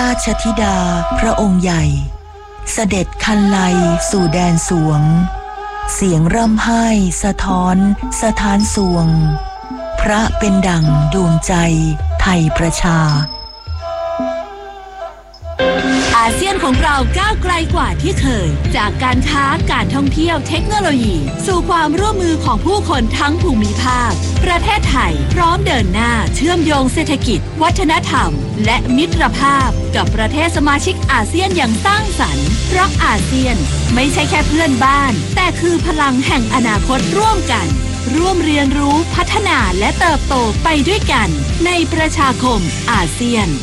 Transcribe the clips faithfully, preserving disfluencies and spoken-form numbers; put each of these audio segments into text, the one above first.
ราชธิดาพระองค์ใหญ่เสด็จคันไลสู่แดนสวงเสียงร่ำไห้สะท้อนสถานสวงพระเป็นดั่งดวงใจไทยประชาอาเซียนของเราก้าวไกลกว่าที่เคยจากการค้าการท่องเที่ยวเทคโนโลยีสู่ความร่วมมือของผู้คนทั้งภูมิภาคประเทศไทยพร้อมเดินหน้าเชื่อมโยงเศรษฐกิจวัฒนธรรมและมิตรภาพกับประเทศสมาชิกอาเซียนอย่างสร้างสรรค์เพราะอาเซียนไม่ใช่แค่เพื่อนบ้านแต่คือพลังแห่งอนาคตร่วมกันร่วมเรียนรู้พัฒนาและเติบโตไปด้วยกันในประชาคมอาเซียน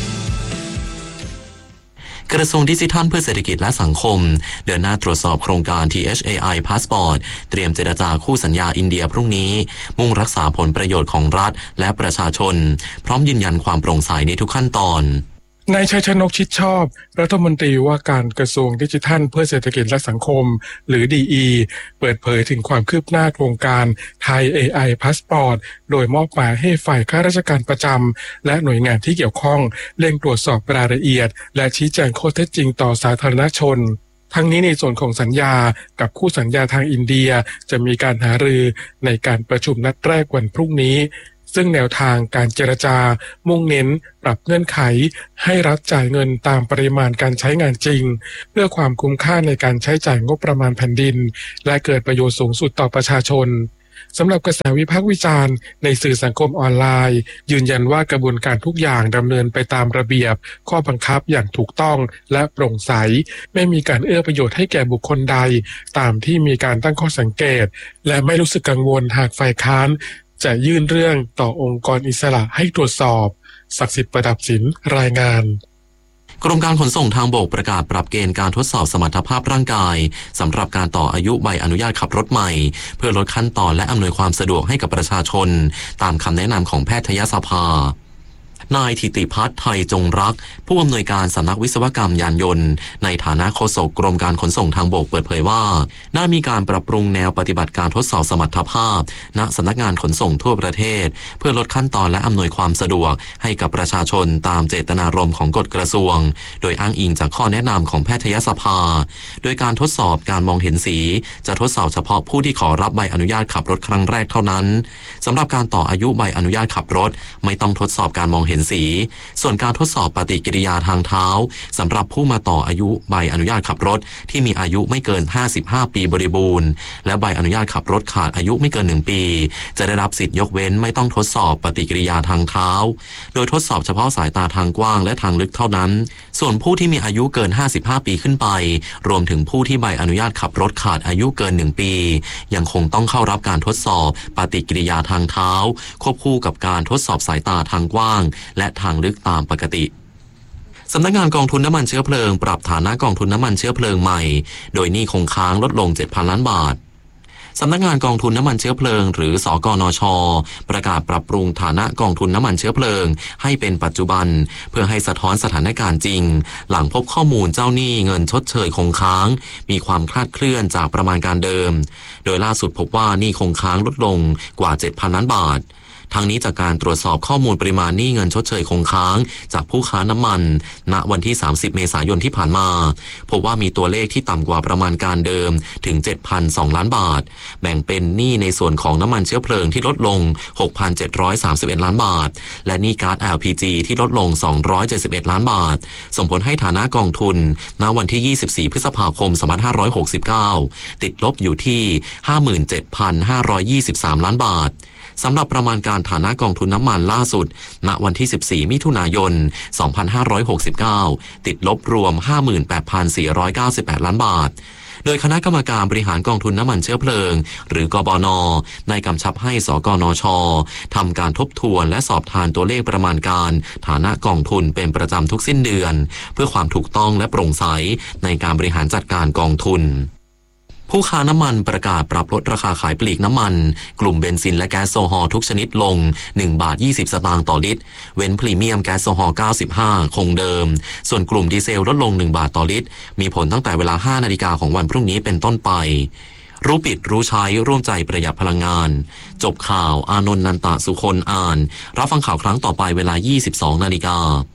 กระทรวงดิจิทัลเพื่อเศรษฐกิจและสังคมเดินหน้าตรวจสอบโครงการ ที เอช เอ ไอ Passport เตรียมเจรจาคู่สัญญาอินเดียพรุ่งนี้มุ่งรักษาผลประโยชน์ของรัฐและประชาชนพร้อมยืนยันความโปร่งใสในทุกขั้นตอนนายชัยชนกชิดชอบรัฐมนตรีว่าการกระทรวงดิจิทัลเพื่อเศรษฐกิจและสังคมหรือ ดี อี เปิดเผยถึงความคืบหน้าโครงการไทย เอ ไอ Passport โดยมอบหมายให้ฝ่ายข้าราชการประจำและหน่วยงานที่เกี่ยวข้องเร่งตรวจสอบรายละเอียดและชี้แจงข้อเท็จจริงต่อสาธารณชนทั้งนี้ในส่วนของสัญญากับคู่สัญญาทางอินเดียจะมีการหารือในการประชุมนัดแรกวันพรุ่งนี้ซึ่งแนวทางการเจรจามุ่งเน้นปรับเงื่อนไขให้รัฐจ่ายเงินตามปริมาณการใช้งานจริงเพื่อความคุ้มค่าในการใช้จ่ายงบประมาณแผ่นดินและเกิดประโยชน์สูงสุดต่อประชาชนสำหรับกระแสวิพากษ์วิจารณ์ในสื่อสังคมออนไลน์ยืนยันว่ากระบวนการทุกอย่างดำเนินไปตามระเบียบข้อบังคับอย่างถูกต้องและโปร่งใสไม่มีการเอื้อประโยชน์ให้แก่บุคคลใดตามที่มีการตั้งข้อสังเกตและไม่รู้สึกกังวลหากฝ่ายค้านจะยื่นเรื่องต่อองค์กรอิสระให้ตรวจสอบศักดิ์สิทธิ์ประดับศิลป์รายงานกรมการขนส่งทางบกประกาศปรับเกณฑ์การทดสอบสมรรถภาพร่างกายสำหรับการต่ออายุใบอนุญาตขับรถใหม่เพื่อลดขั้นตอนและอำนวยความสะดวกให้กับประชาชนตามคำแนะนำของแพทยสภานายธิติพัฒน์ไทยจงรักผู้อำนวยการสำนักวิศวกรรมยานยนต์ในฐานะโฆษกกรมการขนส่งทางบกเปิดเผยว่าน่ามีการปรับปรุงแนวปฏิบัติการทดสอบสมรรถภาพณสำนักงานขนส่งทั่วประเทศเพื่อลดขั้นตอนและอำนวยความสะดวกให้กับประชาชนตามเจตนารมณ์ของกฎกระทรวงโดยอ้างอิงจากข้อแนะนำของแพทยสภาโดยการทดสอบการมองเห็นสีจะทดสอบเฉพาะผู้ที่ขอรับใบอนุญาตขับรถครั้งแรกเท่านั้นสำหรับการต่ออายุใบอนุญาตขับรถไม่ต้องทดสอบการมองเห็นสีส่วนการทดสอบปฏิกิริยาทางเท้าสำหรับผู้มาต่ออายุใบอนุญาตขับรถที่มีอายุไม่เกินห้าสิบห้าปีบริบูรณ์และใบอนุญาตขับรถขาดอายุไม่เกินหนึ่งปีจะได้รับสิทธิยกเว้นไม่ต้องทดสอบปฏิกิริยาทางเท้าโดยทดสอบเฉพาะสายตาทางกว้างและทางลึกเท่านั้นส่วนผู้ที่มีอายุเกินห้าสิบห้าปีขึ้นไปรวมถึงผู้ที่ใบอนุญาตขับรถขาดอายุเกินหนึ่งปียังคงต้องเข้ารับการทดสอบปฏิกิริยาทางเท้าควบคู่กับการทดสอบสายตาทางกว้างและทางลึกตามปกติสำนักงานกองทุนน้ำมันเชื้อเพลิงปรับฐานะกองทุนน้ำมันเชื้อเพลิงใหม่โดยหนี้คงค้างลดลง เจ็ดพัน ล้านบาทสำนักงานกองทุนน้ำมันเชื้อเพลิงหรือสกนช.ประกาศปรับปรุงฐานะกองทุนน้ำมันเชื้อเพลิงให้เป็นปัจจุบันเพื่อให้สะท้อนสถานการณ์จริงหลังพบข้อมูลเจ้าหนี้เงินชดเชยคงค้างมีความคลาดเคลื่อนจากประมาณการเดิมโดยล่าสุดพบว่าหนี้คงค้างลดลงกว่า เจ็ดพัน ล้านบาททางนี้จากการตรวจสอบข้อมูลปริมาณหนี้เงินชดเชยคงค้างจากผู้ค้าน้ำมันณวันที่สามสิบเมษายนที่ผ่านมาพบว่ามีตัวเลขที่ต่ำกว่าประมาณการเดิมถึง เจ็ดพันสอง ล้านบาทแบ่งเป็นหนี้ในส่วนของน้ำมันเชื้อเพลิงที่ลดลง หกพันเจ็ดร้อยสามสิบเอ็ด ล้านบาทและหนี้ก๊าซ แอล พี จี ที่ลดลงสองร้อยเจ็ดสิบเอ็ดล้านบาทส่งผลให้ฐานะกองทุนณวันที่ยี่สิบสี่พฤษภาคมสองพันห้าร้อยหกสิบเก้าติดลบอยู่ที่ ห้าหมื่นเจ็ดพันห้าร้อยยี่สิบสาม ล้านบาทสำหรับประมาณการฐานะกองทุนน้ำมันล่าสุดณวันที่สิบสี่มิถุนายนสองพันห้าร้อยหกสิบเก้าติดลบรวม ห้าหมื่นแปดพันสี่ร้อยเก้าสิบแปด ล้านบาทโดยคณะกรรมการบริหารกองทุนน้ำมันเชื้อเพลิงหรือกบน.ได้กำชับให้สกนช.ทำการทบทวนและสอบทานตัวเลขประมาณการฐานะกองทุนเป็นประจำทุกสิ้นเดือนเพื่อความถูกต้องและโปร่งใสในการบริหารจัดการกองทุนผู้ค้าน้ำมันประกาศปรับลดราคาขายปลีกน้ำมันกลุ่มเบนซินและแก๊สโซฮอล์ทุกชนิดลงหนึ่งบาทยี่สิบสตางค์ต่อลิตรเว้นพรีเมียมแก๊สโซฮอล์เก้าสิบห้าคงเดิมส่วนกลุ่มดีเซลลดลงหนึ่งบาทต่อลิตรมีผลตั้งแต่เวลาห้านาฬิกาของวันพรุ่งนี้เป็นต้นไปรู้ปิดรู้ใช้ร่วมใจประหยัดพลังงานจบข่าวอานนท์นันตะสุคนอ่านรับฟังข่าวครั้งต่อไปเวลา ยี่สิบสองนาฬิกา